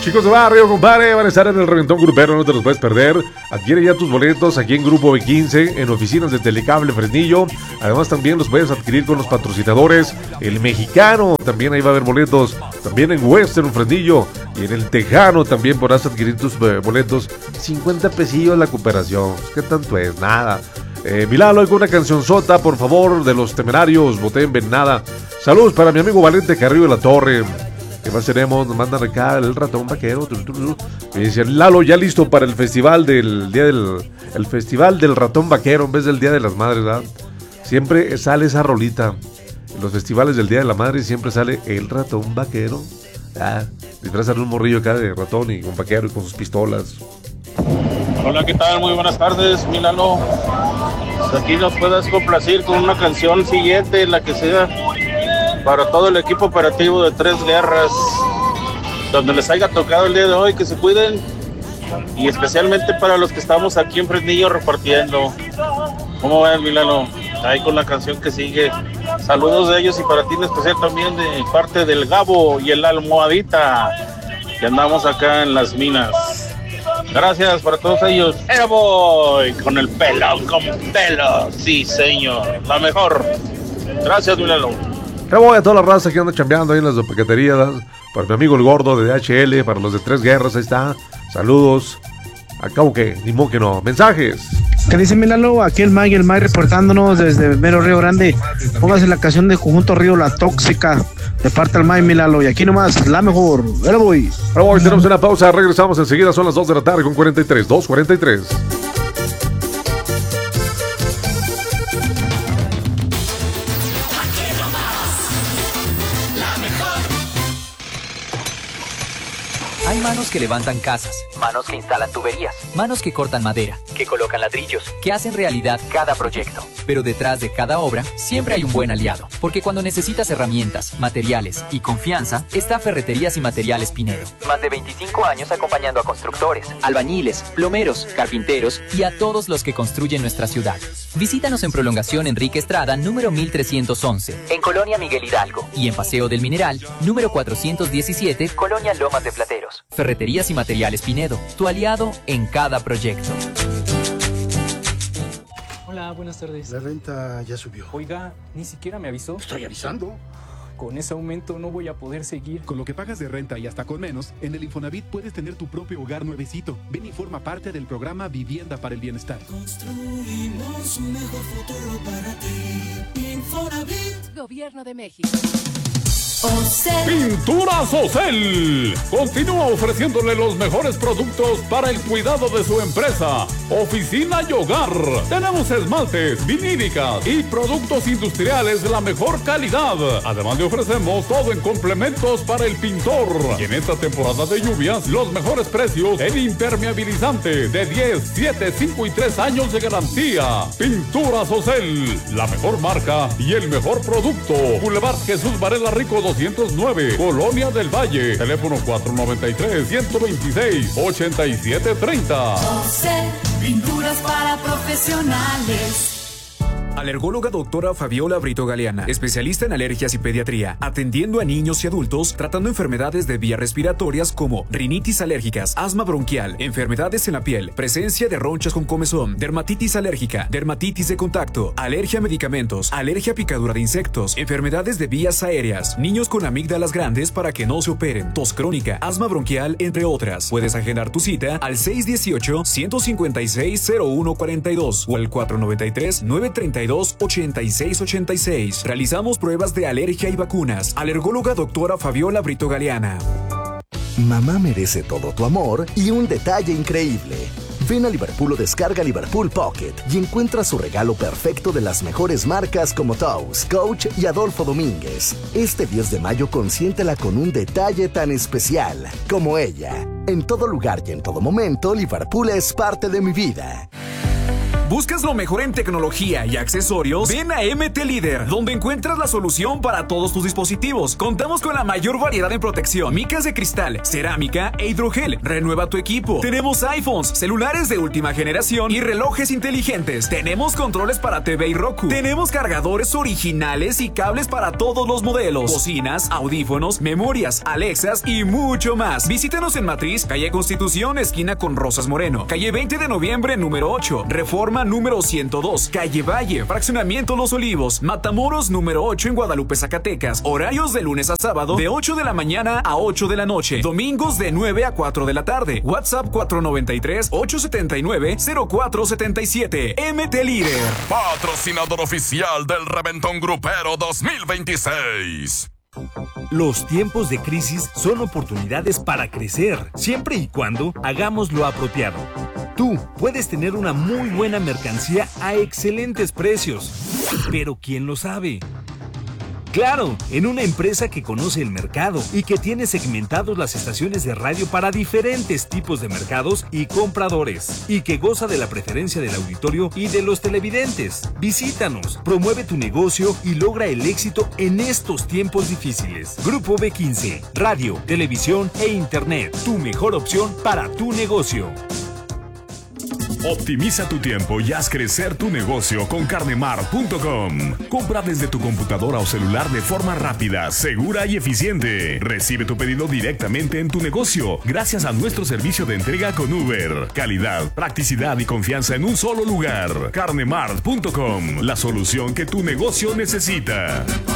Chicos de barrio, compadre, van a estar en el Reventón Grupero, no te los puedes perder. Adquiere ya tus boletos aquí en Grupo B15, en oficinas de Telecable Fresnillo. Además también los puedes adquirir con los patrocinadores. El Mexicano, también ahí va a haber boletos. También en Western Fresnillo y en el Tejano también podrás adquirir tus boletos. 50 pesillos la cooperación, ¿qué tanto es? Nada. Milalo, con una canción sota, por favor, de Los Temerarios, Boté en Venada. Saludos para mi amigo Valente Carrillo de la Torre. ¿Qué más tenemos? Nos mandan acá el ratón vaquero. Me dicen, Lalo, ya listo para el festival del día el festival del ratón vaquero en vez del Día de las Madres, ¿verdad? Siempre sale esa rolita. En los festivales del Día de la Madre siempre sale el ratón vaquero. Disfrazan un morrillo acá de ratón y con vaquero y con sus pistolas. Hola, ¿qué tal? Muy buenas tardes, Milano. Pues aquí nos puedas complacir con una canción siguiente, la que sea, para todo el equipo operativo de Tres Guerras, donde les haya tocado el día de hoy, que se cuiden, y especialmente para los que estamos aquí en Fresnillo repartiendo. ¿Cómo ven, Milano? Ahí con la canción que sigue. Saludos de ellos y para ti en especial también de parte del Gabo y el Almohadita, que andamos acá en las minas. Gracias para todos ellos. Voy con el pelón con pelo. Sí, señor. La mejor. Gracias, Milano. Voy a toda la raza que anda chambeando ahí en las paqueterías. Para mi amigo el gordo de DHL, para los de Tres Guerras, ahí está. Saludos. Acabo que, ni modo que no. Mensajes. ¿Qué dice Milano? Aquí el Mike reportándonos desde Mero Río Grande. Póngase la canción de Conjunto Río, La Tóxica, de parte del Mike Milano. Y aquí nomás, la mejor. Voy. Tenemos una pausa, regresamos enseguida. Son las 2 de la tarde con 43. 2:43. Hay manos que levantan casas, manos que instalan tuberías, manos que cortan madera, que colocan ladrillos, que hacen realidad cada proyecto. Pero detrás de cada obra siempre hay un buen aliado, porque cuando necesitas herramientas, materiales y confianza, está Ferreterías y Materiales Pinedo. Más de 25 años acompañando a constructores, albañiles, plomeros, carpinteros y a todos los que construyen nuestra ciudad. Visítanos en Prolongación Enrique Estrada, número 1311, en Colonia Miguel Hidalgo, y en Paseo del Mineral, número 417, Colonia Lomas de Plateros. Ferreterías y Materiales Pinedo, tu aliado en cada proyecto. Hola, buenas tardes. La renta ya subió. Oiga, ni siquiera me avisó. Estoy avisando. Con ese aumento no voy a poder seguir. Con lo que pagas de renta y hasta con menos, en el Infonavit puedes tener tu propio hogar nuevecito. Ven y forma parte del programa Vivienda para el Bienestar. Construimos un mejor futuro para ti. Infonavit. Gobierno de México. Pinturas Ocel continúa ofreciéndole los mejores productos para el cuidado de su empresa, oficina y hogar. Tenemos esmaltes, vinílicas y productos industriales de la mejor calidad. Además le ofrecemos todo en complementos para el pintor. Y en esta temporada de lluvias, los mejores precios en impermeabilizante de 10, 7, 5 y 3 años de garantía. Pinturas Ocel, la mejor marca y el mejor producto. Boulevard Jesús Varela Rico 209, Colonia del Valle. Teléfono 493-126-8730. Pinturas para profesionales. Alergóloga doctora Fabiola Brito Galeana, especialista en alergias y pediatría, atendiendo a niños y adultos, tratando enfermedades de vías respiratorias como rinitis alérgicas, asma bronquial, enfermedades en la piel, presencia de ronchas con comezón, dermatitis alérgica, dermatitis de contacto, alergia a medicamentos, alergia a picadura de insectos, enfermedades de vías aéreas, niños con amígdalas grandes para que no se operen, tos crónica, asma bronquial, entre otras. Puedes agendar tu cita al 618-156-0142 o al 493-932-8686. Realizamos pruebas de alergia y vacunas. Alergóloga doctora Fabiola Brito Galeana. Mamá merece todo tu amor y un detalle increíble. Ven a Liverpool o descarga Liverpool Pocket y encuentra su regalo perfecto de las mejores marcas como Toast, Coach y Adolfo Domínguez. Este 10 de mayo consiéntela con un detalle tan especial como ella. En todo lugar y en todo momento, Liverpool es parte de mi vida. ¿Buscas lo mejor en tecnología y accesorios? Ven a MT Líder, donde encuentras la solución para todos tus dispositivos. Contamos con la mayor variedad en protección, micas de cristal, cerámica e hidrogel. Renueva tu equipo. Tenemos iPhones, celulares de última generación y relojes inteligentes. Tenemos controles para TV y Roku. Tenemos cargadores originales y cables para todos los modelos. Bocinas, audífonos, memorias, Alexas y mucho más. Visítanos en Matriz, calle Constitución, esquina con Rosas Moreno. Calle 20 de noviembre, número 8. Reforma, número 102. Calle Valle, Fraccionamiento Los Olivos. Matamoros, número 8 en Guadalupe, Zacatecas. Horarios de lunes a sábado, de 8 de la mañana a 8 de la noche. Domingos de 9 a 4 de la tarde. WhatsApp 493-879-0477. MT Líder. Patrocinador oficial del Reventón Grupero 2026. Los tiempos de crisis son oportunidades para crecer, siempre y cuando hagamos lo apropiado. Tú puedes tener una muy buena mercancía a excelentes precios, pero ¿quién lo sabe? Claro, en una empresa que conoce el mercado y que tiene segmentados las estaciones de radio para diferentes tipos de mercados y compradores, y que goza de la preferencia del auditorio y de los televidentes. Visítanos, promueve tu negocio y logra el éxito en estos tiempos difíciles. Grupo B15, radio, televisión e internet, tu mejor opción para tu negocio. Optimiza tu tiempo y haz crecer tu negocio con carnemart.com. Compra desde tu computadora o celular de forma rápida, segura y eficiente. Recibe tu pedido directamente en tu negocio gracias a nuestro servicio de entrega con Uber. Calidad, practicidad y confianza en un solo lugar. Carnemart.com, la solución que tu negocio necesita.